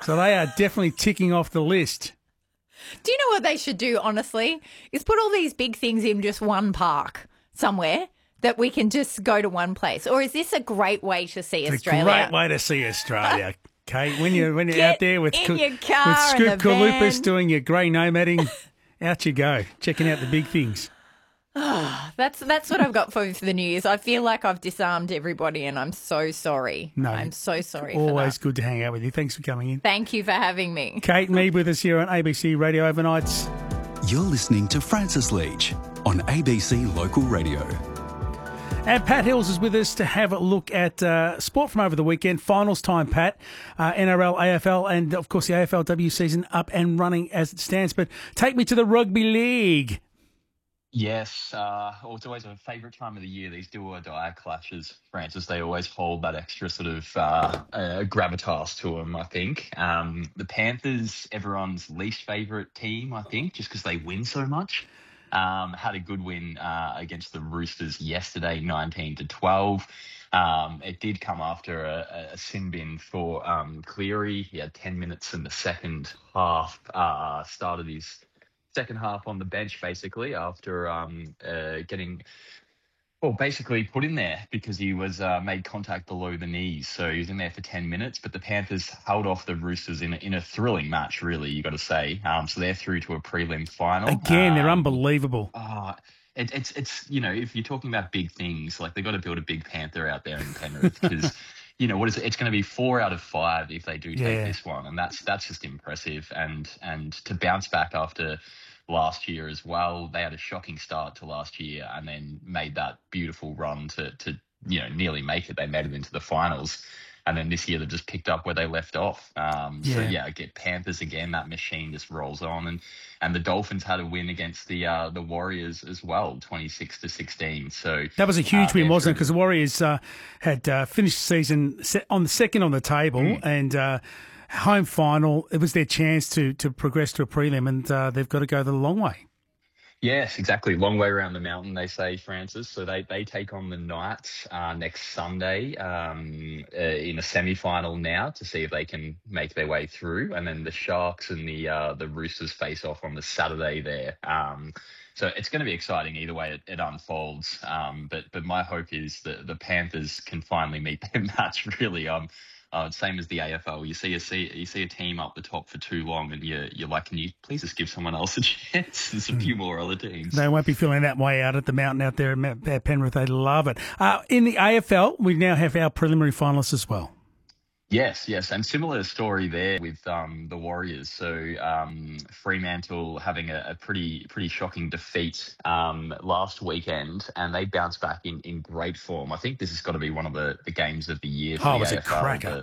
So they are definitely ticking off the list. Do you know what they should do, honestly? Is put all these big things in just one park somewhere that we can just go to one place. Or is this a great way to see Australia? It's a great way to see Australia, Kate. When you're out there with in your car with Scoop and the Kalupas van. doing your grey nomading, out you go, checking out the big things. That's what I've got for the New Year's. I feel like I've disarmed everybody and I'm so sorry. No, I'm so sorry for that. Always good to hang out with you. Thanks for coming in. Thank you for having me. Kate Mead with us here on ABC Radio Overnights. You're listening to Francis Leach on ABC Local Radio. And Pat Hills is with us to have a look at sport from over the weekend. Finals time, Pat. NRL, AFL, and of course the AFLW season up and running as it stands. But take me to the rugby league. Yes, it's always a favourite time of the year, these do-or-die clashes, Francis. They always hold that extra sort of gravitas to them, I think. The Panthers, everyone's least favourite team, I think, just because they win so much. Had a good win against the Roosters yesterday, 19-12. It did come after a sin bin for Cleary. He had 10 minutes in the second half, started his second half on the bench, basically, after getting, basically put in there because he was made contact below the knees. So he was in there for 10 minutes, but the Panthers held off the Roosters in a thrilling match, really, you got to say. So they're through to a prelim final. Again, they're unbelievable. It's if you're talking about big things, like they've got to build a big Panther out there in Penrith because, what is it? It's going to be 4 out of 5 if they do take this one. And that's just impressive. And to bounce back after last year as well, they had a shocking start to last year and then made that beautiful run to nearly make it. They made it into the finals. And then this year they've just picked up where they left off. Get Panthers again. That machine just rolls on, and the Dolphins had a win against the Warriors as well, 26-16. So that was a huge win, wasn't it? Because the Warriors had finished the season on the second on the table and home final. It was their chance to progress to a prelim, and they've got to go the long way. Yes, exactly. Long way around the mountain, they say, Francis. So they take on the Knights next Sunday in a semi-final now to see if they can make their way through. And then the Sharks and the Roosters face off on the Saturday there. So it's going to be exciting either way it unfolds. But my hope is that the Panthers can finally meet their match, really. Same as the AFL. You see a team up the top for too long and you're like, can you please just give someone else a chance? There's a few more other teams. They won't be feeling that way out at the mountain out there at Penrith. They love it. In the AFL, we now have our preliminary finalists as well. Yes. And similar story there with the Warriors. So Fremantle having a pretty shocking defeat last weekend, and they bounced back in great form. I think this has got to be one of the games of the year for the was AFL. A cracker.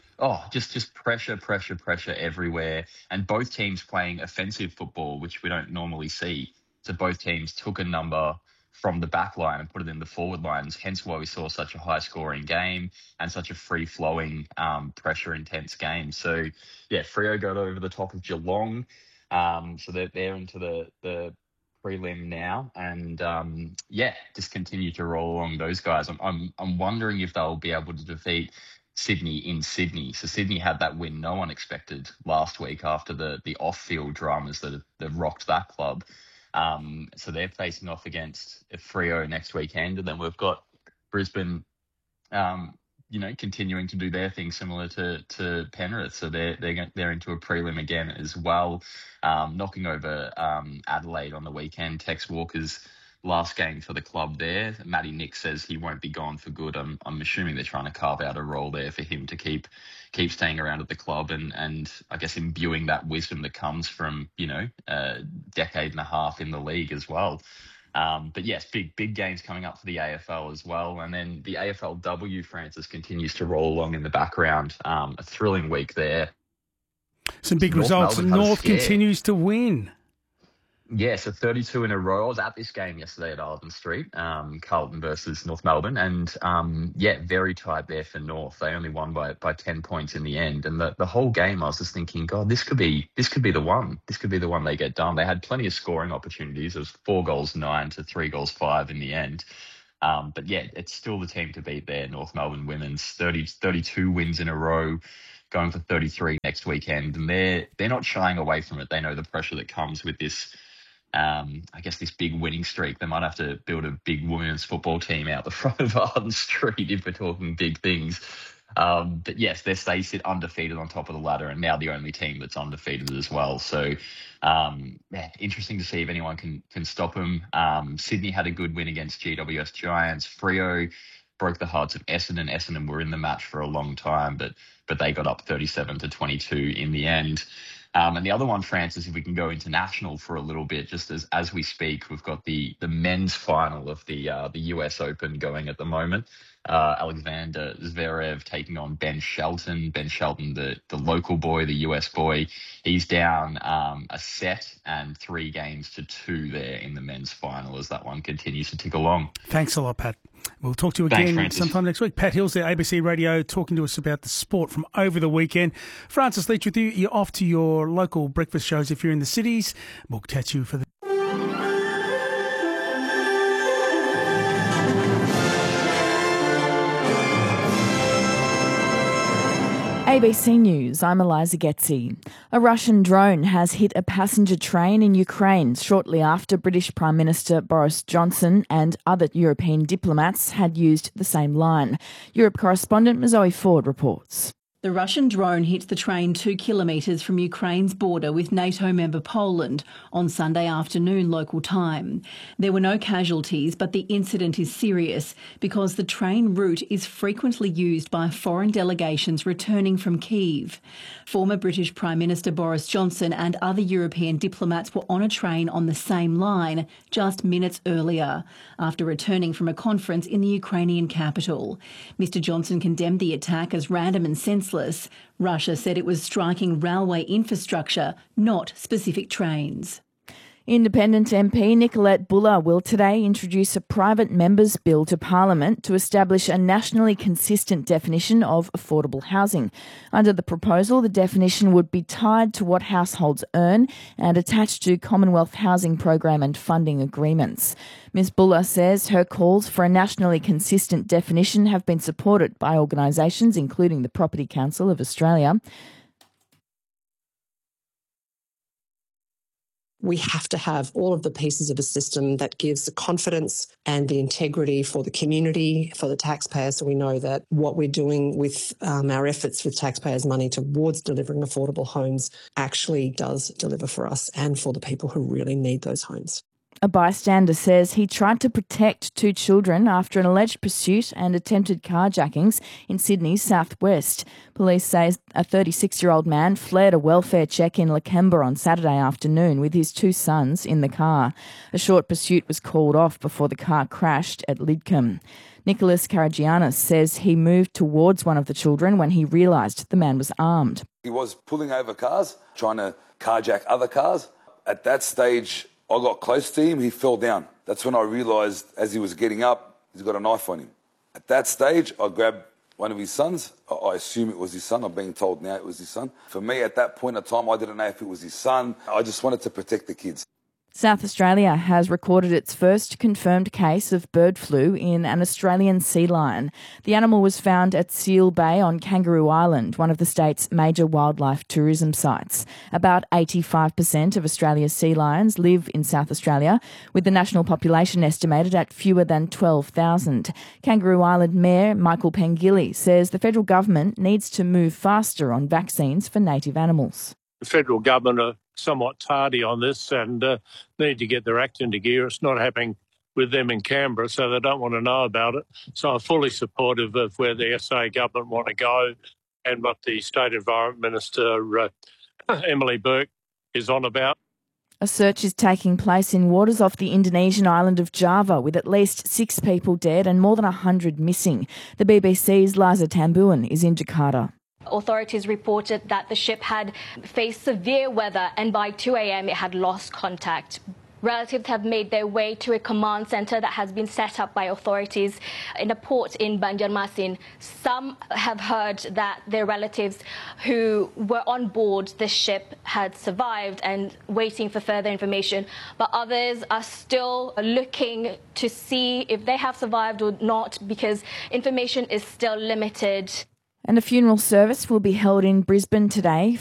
Just pressure everywhere. And both teams playing offensive football, which we don't normally see. So both teams took a number from the back line and put it in the forward lines, hence why we saw such a high-scoring game and such a free-flowing, pressure-intense game. So, Freo got over the top of Geelong. So they're into the prelim now. And, just continue to roll along those guys. I'm wondering if they'll be able to defeat Sydney in Sydney. So Sydney had that win no one expected last week after the off-field dramas that have rocked that club. So they're facing off against Freo next weekend, and then we've got Brisbane, continuing to do their thing similar to Penrith. So they're into a prelim again as well, knocking over Adelaide on the weekend. Tex Walker's last game for the club there. Matty Nick says he won't be gone for good. I'm assuming they're trying to carve out a role there for him to keep staying around at the club and I guess imbuing that wisdom that comes from, a decade and a half in the league as well. But yes, big games coming up for the AFL as well. And then the AFLW, Francis, continues to roll along in the background. A thrilling week there. Some big results. North continues to win. Yeah, so 32 in a row. I was at this game yesterday at Arden Street, Carlton versus North Melbourne. And, very tight there for North. They only won by 10 points in the end. And the whole game, I was just thinking, God, this could be the one. This could be the one they get done. They had plenty of scoring opportunities. It was 4-9 to 3-5 in the end. It's still the team to beat there. North Melbourne women's 32 wins in a row. going for 33 next weekend, and they're not shying away from it. They know the pressure that comes with this. I guess this big winning streak. They might have to build a big women's football team out the front of Arden Street if we're talking big things. But yes, they sit undefeated on top of the ladder, and now the only team that's undefeated as well. So, interesting to see if anyone can stop them. Sydney had a good win against GWS Giants. Freo broke the hearts of Essendon. Essendon were in the match for a long time, but they got up 37-22 in the end. And the other one, Francis, if we can go international for a little bit, just as we speak, we've got the men's final of the US Open going at the moment. Alexander Zverev taking on Ben Shelton. Ben Shelton, the local boy, the US boy, he's down a set and 3-2 there in the men's final as that one continues to tick along. Thanks a lot, Pat. We'll talk to you again sometime next week. Pat Hills there, ABC Radio, talking to us about the sport from over the weekend. Francis Leach with you. You're off to your local breakfast shows if you're in the cities. We'll catch you for the... ABC News, I'm Eliza Getzi. A Russian drone has hit a passenger train in Ukraine shortly after British Prime Minister Boris Johnson and other European diplomats had used the same line. Europe correspondent Zoe Ford reports. The Russian drone hit the train 2 kilometres from Ukraine's border with NATO member Poland on Sunday afternoon local time. There were no casualties, but the incident is serious because the train route is frequently used by foreign delegations returning from Kyiv. Former British Prime Minister Boris Johnson and other European diplomats were on a train on the same line just minutes earlier, after returning from a conference in the Ukrainian capital. Mr Johnson condemned the attack as random and senseless. Russia said it was striking railway infrastructure, not specific trains. Independent MP Nicolette Buller will today introduce a private member's bill to Parliament to establish a nationally consistent definition of affordable housing. Under the proposal, the definition would be tied to what households earn and attached to Commonwealth Housing Program and funding agreements. Ms Buller says her calls for a nationally consistent definition have been supported by organisations including the Property Council of Australia. We have to have all of the pieces of a system that gives the confidence and the integrity for the community, for the taxpayer, so we know that what we're doing with our efforts with taxpayers' money towards delivering affordable homes actually does deliver for us and for the people who really need those homes. A bystander says he tried to protect 2 children after an alleged pursuit and attempted carjackings in Sydney's southwest. Police say a 36-year-old man fled a welfare check in Lakemba on Saturday afternoon with his 2 sons in the car. A short pursuit was called off before the car crashed at Lidcombe. Nicholas Karagianis says he moved towards one of the children when he realised the man was armed. He was pulling over cars, trying to carjack other cars. At that stage, I got close to him, he fell down. That's when I realised as he was getting up, he's got a knife on him. At that stage, I grabbed one of his sons. I assume it was his son. I'm being told now it was his son. For me, at that point in time, I didn't know if it was his son. I just wanted to protect the kids. South Australia has recorded its first confirmed case of bird flu in an Australian sea lion. The animal was found at Seal Bay on Kangaroo Island, one of the state's major wildlife tourism sites. About 85% of Australia's sea lions live in South Australia, with the national population estimated at fewer than 12,000. Kangaroo Island Mayor Michael Pengilly says the federal government needs to move faster on vaccines for native animals. The federal government are somewhat tardy on this and need to get their act into gear. It's not happening with them in Canberra, so they don't want to know about it. So I'm fully supportive of where the SA government want to go and what the State Environment Minister, Emily Burke, is on about. A search is taking place in waters off the Indonesian island of Java, with at least 6 people dead and more than 100 missing. The BBC's Liza Tambuan is in Jakarta. Authorities reported that the ship had faced severe weather and by 2 a.m. it had lost contact. Relatives have made their way to a command centre that has been set up by authorities in a port in Banjarmasin. Some have heard that their relatives who were on board the ship had survived and waiting for further information, but others are still looking to see if they have survived or not because information is still limited. And a funeral service will be held in Brisbane today